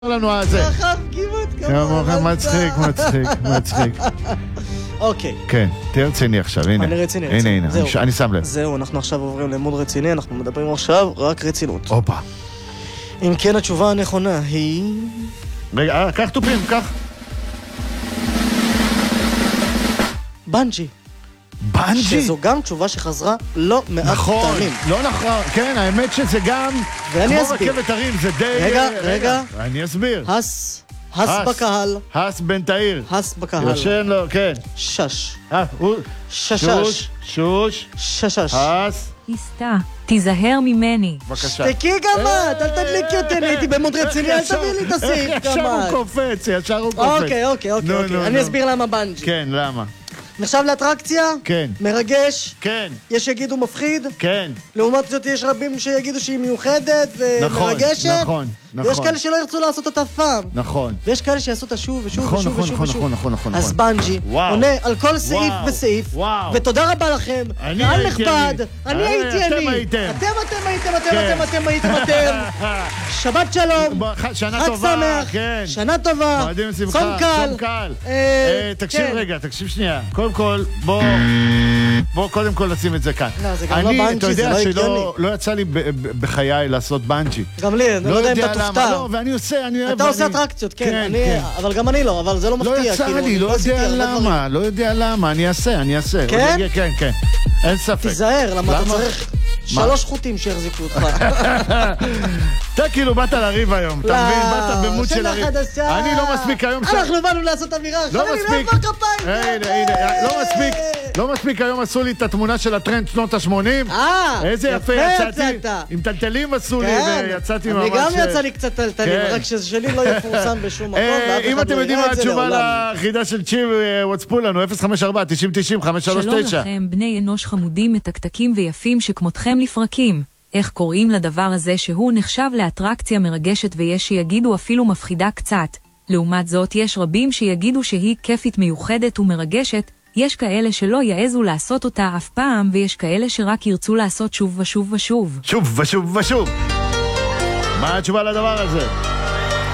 לנו על זה. רחב גימות כמוכם, מצחיק. אוקיי. כן, תהיה רציני עכשיו, הנה. אני רציני. הנה, אני שם לב. זהו, אנחנו עכשיו עוברים למוד רציני, אנחנו מדברים עכשיו רק רצינות. הופה. אם כן, התשובה הנכונה היא... רגע, קח טופים, קח. בנג'י. בנג'י? שזו גם תשובה שחזרה לא מעט פעמים. לא נכון, כן, האמת שזה גם... ואני אסביר. כמו רכבת הרים, זה די... רגע. אני אסביר. הס בקהל. הס בן תאיר. הס בקהל. יושן לו, כן. שש. שוש. ששש. הס. הסתה, תיזהר ממני. בבקשה. שתקי גם את, אל תדליק יותר, הייתי במוד רציני, אל תביא לי את הסעיף גם את. ישר הוא קופץ. אוקיי. אני אסביר למה בנג'י. כן, למה? נחשב לאטרקציה? כן. מרגש? כן. יש שיגידו מפחיד? כן. לעומת זאת יש רבים שיגידו שהיא מיוחדת ומרגשת? נכון. ויש כאלה שלא ירצו לעשות אותה פעם. נכון. ויש כאלה שיעשו אותה שוב ושוב. נכון. אז בנג'י עונה על כל סעיף וסעיף. ותודה רבה לכם. קהל נכבד. אני הייתי אני. אתם הייתם. שבת שלום. שנה חג טובה. שמח. שנה טובה. מועדים שמחה. צום קל. תקשיב שנייה. קודם כל, בוא קודם כל נשים את זה כאן. לא, זה גם לא בנג'י, זה לא הגיוני. אתה יודע שלא יצא לי בחיי לעשות בנג'י. גם לי, אני לא יודע אם אתה תופתע. לא, ואני עושה, אני אוהב... אתה עושה אטרקציות, כן, אבל גם אני לא, אבל זה לא מפתיע. לא יצא לי, לא יודע למה, אני אעשה. כן? כן, אין ספק. תיזהר, למה אתה צריך 3 חוטים שיחזיקו אותך. אתה כאילו באת לריב היום, אתה מבין? באת במות של הריב. אני לא מספיק היום... אנחנו באנו לעשות אווירה, לא מספיק. הנה, לא מספיק היום עשו לי את התמונה של הטרנד שנות ה-80. איזה יפה יצאתי. עם טלטלים עשו לי ויצאתי ממש... אני גם יצא לי קצת טלטלים, רק ששלי לא יפורסם בשום מקום. אם אתם יודעים מה התשובה לחידה של צ'יב, וואטספו לנו, 054-90-90-539. שלום לכם, בני אנוש חמודים, מתקתקים ויפים שכמותכם לפרקים. איך קוראים לדבר הזה שהוא נחשב לאטרקציה מרגשת ויש שיגידו אפילו מפחידה קצת. לעומת זאת, יש רבים שיגידו שהיא כיפית מיוחדת ומרגשת, יש כאלה שלא יעזו לעשות אותה אף פעם, ויש כאלה שרק ירצו לעשות שוב ושוב ושוב. שוב. מה התשובה לדבר הזה?